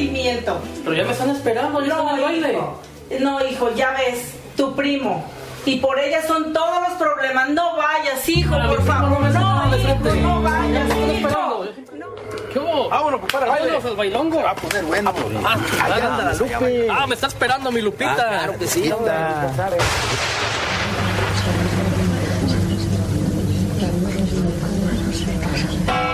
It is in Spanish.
sentimiento. Pero ya me están esperando, ya están en el baile. Hijo. No, hijo, ya ves, tu primo. Y por ella son todos los problemas. No vayas, hijo, por favor. No, hijo, no vayas, hijo. ¿Qué hubo? Vámonos, compadre, baile. Vámonos al bailongo. Se va a poner bueno. Allá anda la Lupe. Me está esperando mi Lupita. Claro que sí.